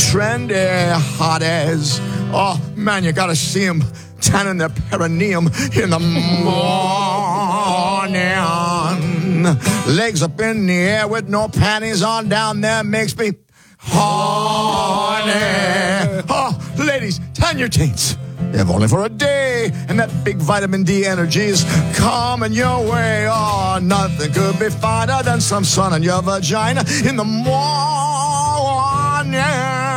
trendy hotties. Oh, man, you gotta see them tanning their perineum in the morning. Legs up in the air with no panties on down there makes me horny. Oh, ladies, tan your taints. If only for a day, and that big vitamin D energy is coming your way. Oh, nothing could be finer than some sun in your vagina in the morning.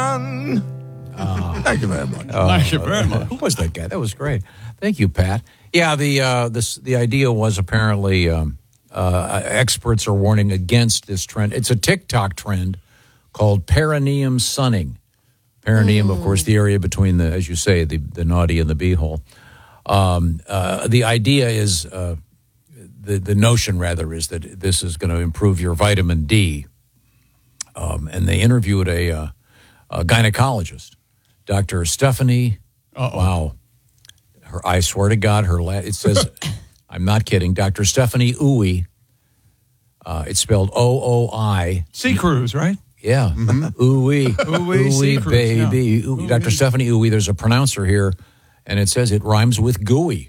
Thank you very much. Thank you very much. Who was that guy? That was great. Thank you, Pat. Yeah, the idea was apparently experts are warning against this trend. It's a TikTok trend called perineum sunning. Perineum, of course, the area between the, as you say, the naughty and the beehole. The idea is, the notion rather is that this is going to improve your vitamin D. And they interviewed a gynecologist, Dr. Stephanie. Wow. I swear to God, it says, I'm not kidding, Dr. Stephanie Ooey. It's spelled O-O-I. Sea Cruise, right? Yeah. Ooey. Ooey, baby. Yeah. Ooey. Dr. Stephanie Ooey, there's a pronouncer here, and it says it rhymes with gooey.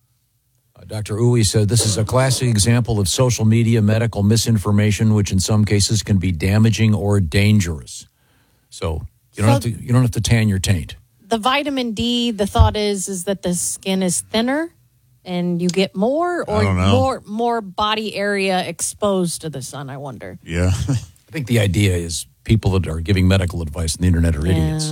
Dr. Ooey said this is a classic example of social media medical misinformation, which in some cases can be damaging or dangerous. So you don't have to tan your taint. The vitamin D, the thought is that the skin is thinner and you get more more body area exposed to the sun, I wonder. Yeah. I think the idea is people that are giving medical advice on the internet are idiots,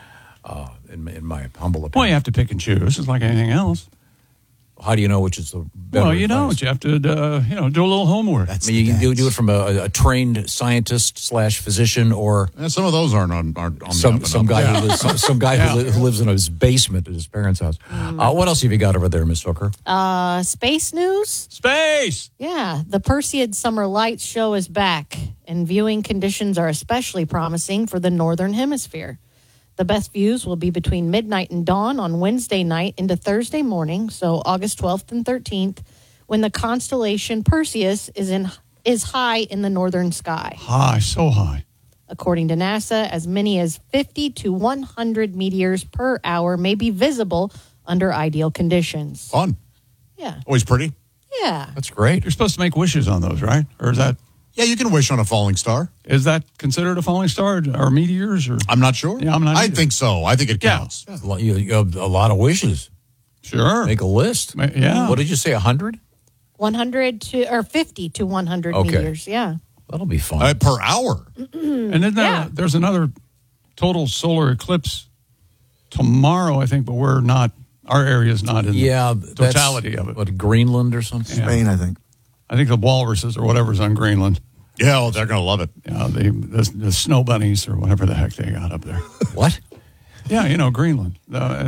in my humble opinion. Well, you have to pick and choose. It's like anything else. How do you know which is the better Well, you advice? don't. You have to, do a little homework. You can do it from a trained scientist / physician, or some of those aren't on some guy who lives in his basement at his parents' house. What else have you got over there, Miss Hooker? Space news? Space! Yeah, the Perseid Summer Lights show is back, and viewing conditions are especially promising for the Northern Hemisphere. The best views will be between midnight and dawn on Wednesday night into Thursday morning, so August 12th and 13th, when the constellation Perseus is high in the northern sky. High, so high. According to NASA, as many as 50 to 100 meteors per hour may be visible under ideal conditions. Fun. Yeah. Always pretty. Yeah. That's great. You're supposed to make wishes on those, right? Or is that You can wish on a falling star. Is that considered a falling star or meteors? Or I'm not sure. Yeah, I'm not I either. think so. I think it counts. Yeah. You have a lot of wishes. Sure. Make a list. Yeah. What did you say, 100? 100 to, or 50 to 100 Okay. meteors, yeah. That'll be fun. Per hour. And then there's another total solar eclipse tomorrow, I think, but we're not. Our area is not in the totality of it. What, Greenland or something? Spain, I think. I think the walruses or whatever's on Greenland. Yeah, they're going to love it. Yeah, the snow bunnies or whatever the heck they got up there. What? Yeah, Greenland.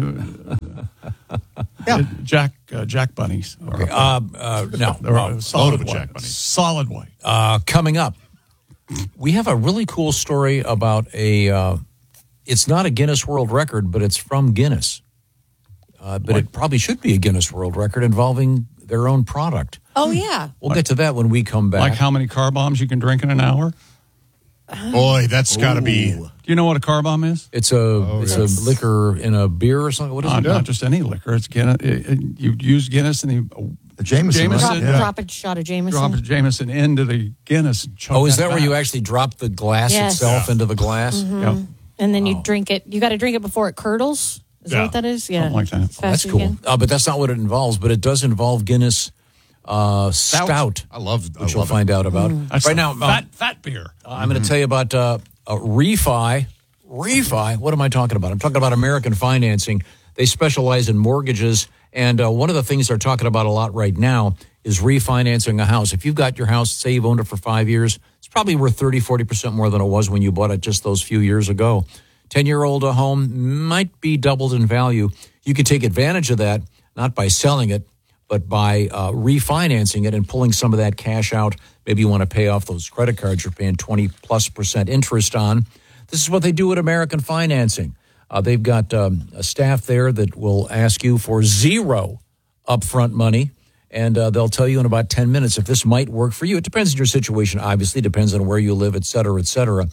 Jack bunnies. No. They're solid white. Jack bunnies. Solid white. Coming up, we have a really cool story about it's not a Guinness World Record, but it's from Guinness. But it probably should be a Guinness World Record involving their own product. Oh, yeah. We'll get to that when we come back. Like how many car bombs you can drink in an hour? Boy, that's got to be. Do you know what a car bomb is? It's a liquor in a beer or something. What is it? Not just any liquor. It's Guinness. You use Guinness and The Jameson. Jameson. Right? Drop a shot of Jameson. drop a Jameson into the Guinness. And chug Is that where back. you actually drop the glass Yes. itself into the glass? Yep. And then you drink it. You got to drink it before it curdles. Is that what that is? Yeah. Something like that. As fast That's as cool. you can. But that's not what it involves. But it does involve Guinness Stout. I love which we'll find out about. That's right now, fat beer. I'm going to tell you about Refi. Refi, what am I talking about? I'm talking about American Financing. They specialize in mortgages, and one of the things they're talking about a lot right now is refinancing a house. If you've got your house, say you've owned it for 5 years, it's probably worth 30-40% more than it was when you bought it just those few years ago. 10-year-old home might be doubled in value. You can take advantage of that, not by selling it, but by refinancing it and pulling some of that cash out. Maybe you want to pay off those credit cards you're paying 20+% interest on. This is what they do at American Financing. They've got a staff there that will ask you for zero upfront money, and they'll tell you in about 10 minutes if this might work for you. It depends on your situation, obviously. Depends on where you live, et cetera, et cetera.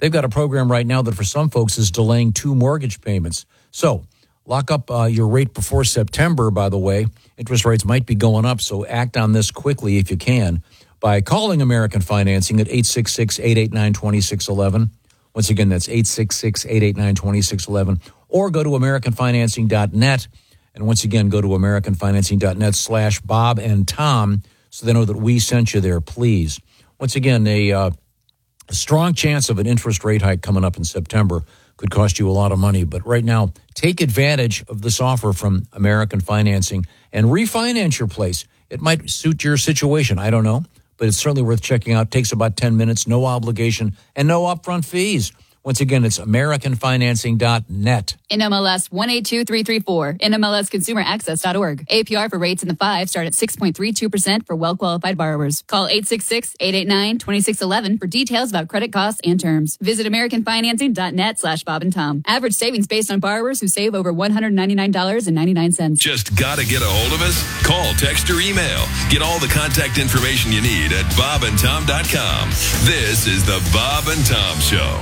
They've got a program right now that for some folks is delaying 2 mortgage payments. So lock up your rate before September, by the way. Interest rates might be going up, so act on this quickly if you can by calling American Financing at 866-889-2611. Once again, that's 866-889-2611. Or go to AmericanFinancing.net. And once again, go to AmericanFinancing.net/Bob and Tom so they know that we sent you there, please. Once again, a strong chance of an interest rate hike coming up in September could cost you a lot of money. But right now, take advantage of this offer from American Financing and refinance your place. It might suit your situation. I don't know, but it's certainly worth checking out. It takes about 10 minutes, no obligation, and no upfront fees. Once again, it's AmericanFinancing.net. NMLS 182334, NMLSConsumerAccess.org. APR for rates in the 5 start at 6.32% for well-qualified borrowers. Call 866-889-2611 for details about credit costs and terms. Visit AmericanFinancing.net/Bob and Tom. Average savings based on borrowers who save over $199.99. Just gotta get a hold of us? Call, text, or email. Get all the contact information you need at bobandtom.com. This is the Bob and Tom Show.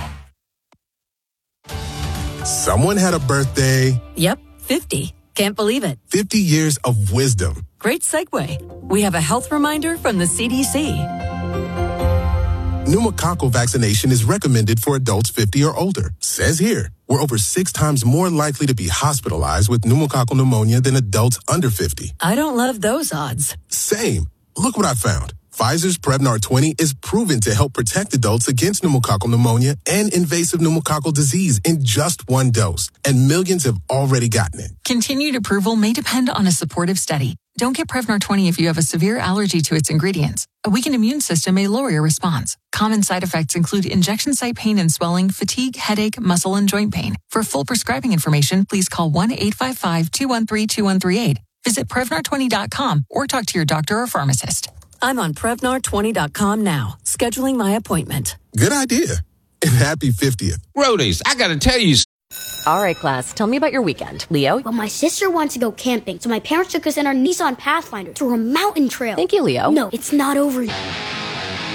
Someone had a birthday. Yep, 50. Can't believe it. 50 years of wisdom. Great segue. We have a health reminder from the CDC. Pneumococcal vaccination is recommended for adults 50 or older. Says here, we're over 6 times more likely to be hospitalized with pneumococcal pneumonia than adults under 50. I don't love those odds. Same. Look what I found. Pfizer's Prevnar 20 is proven to help protect adults against pneumococcal pneumonia and invasive pneumococcal disease in just 1 dose, and millions have already gotten it. Continued approval may depend on a supportive study. Don't get Prevnar 20 if you have a severe allergy to its ingredients. A weakened immune system may lower your response. Common side effects include injection site pain and swelling, fatigue, headache, muscle, and joint pain. For full prescribing information, please call 1-855-213-2138. Visit Prevnar20.com or talk to your doctor or pharmacist. I'm on Prevnar20.com now, scheduling my appointment. Good idea. And happy 50th. Roadies, I gotta tell you. All right, class, tell me about your weekend. Leo? Well, my sister wants to go camping, so my parents took us in our Nissan Pathfinder to a mountain trail. Thank you, Leo. No, it's not over yet.